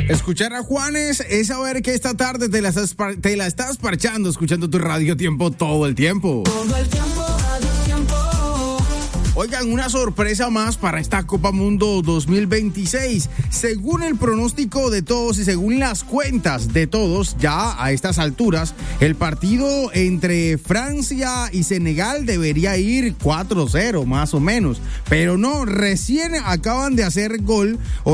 Escuchar a Juanes es saber que esta tarde te la estás parchando escuchando tu Radio Tiempo todo el tiempo. Todo el tiempo, Radio Tiempo. Oigan, una sorpresa más para esta Copa Mundo 2026. Según el pronóstico de todos y según las cuentas de todos, ya a estas alturas, el partido entre Francia y Senegal debería ir 4-0 más o menos. Pero no, recién acaba de hacer gol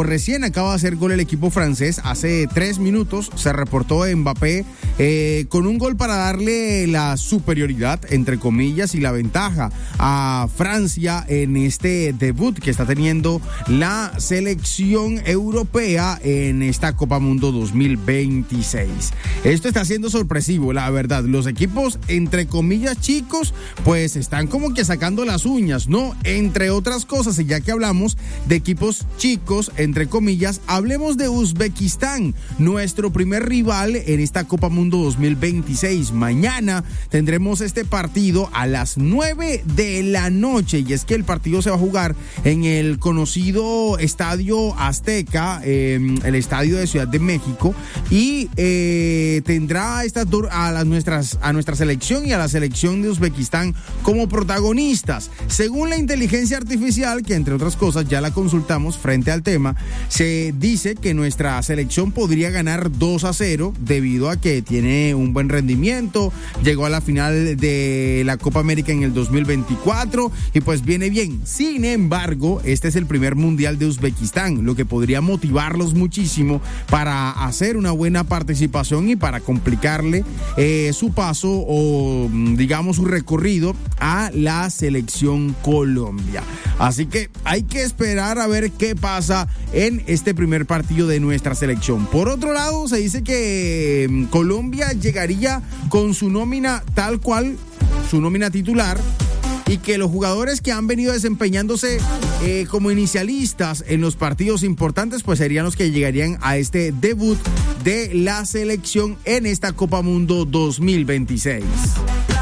el equipo francés. Hace 3 minutos se reportó Mbappé con un gol para darle la superioridad, entre comillas, y la ventaja a Francia en este debut que está teniendo la selección europea en esta Copa Mundo 2026. Esto está siendo sorpresivo, la verdad. Los equipos, entre comillas, chicos, pues están como que sacando las uñas, ¿no? Entre otras cosas, y ya que hablamos de equipos chicos, entre comillas, hablemos de Uzbekistán, nuestro primer rival en esta Copa Mundo 2026. Mañana tendremos este partido a las 9 de la noche, y es que el partido se va a jugar en el conocido Estadio Azteca, el estadio de Ciudad de México, y tendrá a nuestra selección y a la selección de Uzbekistán como protagonistas. Según la inteligencia artificial, que entre otras cosas ya la consultamos frente al tema, se dice que nuestra selección podría ganar 2-0 debido a que tiene un buen rendimiento, llegó a la final de la Copa América en el 2024 y pues viene bien. Sin embargo, este es el primer mundial de Uzbekistán, lo que podría motivarlos muchísimo para hacer una buena participación y para complicarle su paso o digamos su recorrido a la selección Colombia. Así que hay que esperar a ver qué pasa en este primer partido de nuestra selección. Por otro lado, se dice que Colombia llegaría con su nómina tal cual, su nómina titular, y que los jugadores que han venido desempeñándose como inicialistas en los partidos importantes pues serían los que llegarían a este debut de la selección en esta Copa Mundo 2026.